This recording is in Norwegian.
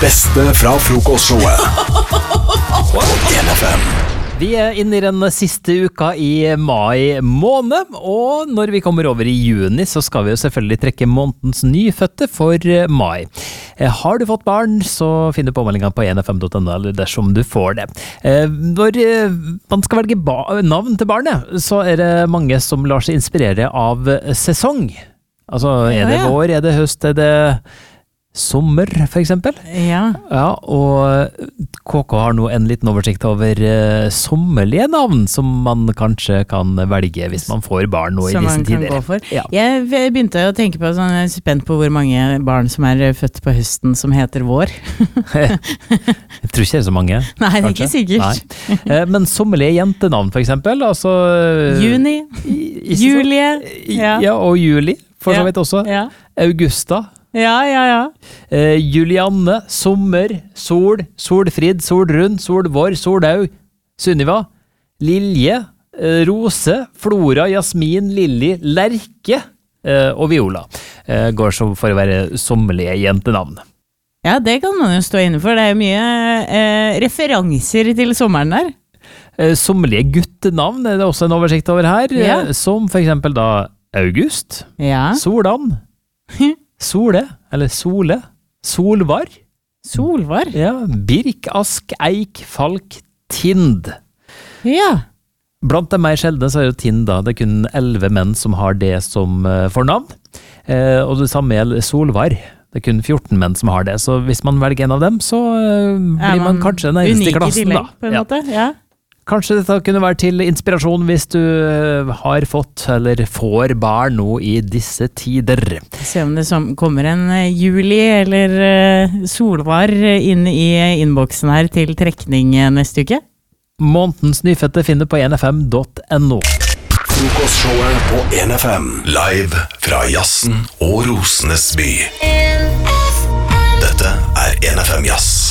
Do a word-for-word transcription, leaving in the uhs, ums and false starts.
beste fra frokostshowet på en F M. Vi er inne i den siste uka i mai måned, og når vi kommer over i juni, så skal vi jo selvfølgelig trekke månedens nyfødte for mai. Har du fått barn, så finner du påmeldingen på en f m punktum n o, eller dersom du får det. Når man skal velge navn til barnet, så er det mange som lar seg inspirere av sesong. Altså, er det vår, er det høst, er det sommer, for eksempel? Ja. Ja, og K K har nå en liten oversikt over uh, sommerlige navn som man kanskje kan velge hvis man får barn nå i disse tider. Som man kan gå for. Ja. Jeg begynte å tenke på, sånn, jeg er spent på hvor mange barn som er født på høsten som heter vår. Jeg tror ikke det er så mange. Nei, det er kanskje. ikke sikkert. Nei. Men sommerlige jentenavn, for eksempel. Altså, Juni, i, Julie. Ja. ja, og Juli, for så vidt også. Ja. Augusta. Ja, ja, ja. Eh, Julianne, Sommer, Sol, Solfrid, Solrund, Solvår, Solaug, Sunniva, Lilje, eh, Rose, Flora, Jasmin, Lilly, Lerke eh, og Viola. Eh, går så for å være sommerlige jentenavn. Ja, det kan man jo stå inne for. Det er jo mye eh, referanser til sommeren der. Eh, sommerlige guttenavn er det også en oversikt over her, Ja. eh, som for eksempel da August, Ja. Solan, Sole, eller Sole, Solvar, Solvar. ja, Birk, Ask, Eik, Falk, Tind. Ja. Blant de mer sjeldne så er jo Tind da, det er kun elleve menn som har det som uh, fornavn. Eh, og det samme gjelder Solvar, det er kun fjorten menn som har det. Så hvis man velger en av dem, så uh, blir man, man kanskje den eneste i klassen tillegg, da. På en Ja. måte, ja. Kanskje dette kunne være til inspirasjon hvis du uh, har fått eller får barn nå i disse tider. Se om det som kommer en uh, Juli eller uh, Solvar inn i innboksen her til trekning uh, neste uke. Månedens nyfødte finner på en f m punktum n o. Frokostshowet på en F M. Live fra Jazzen og Rosenes by. Dette er en F M Jazz.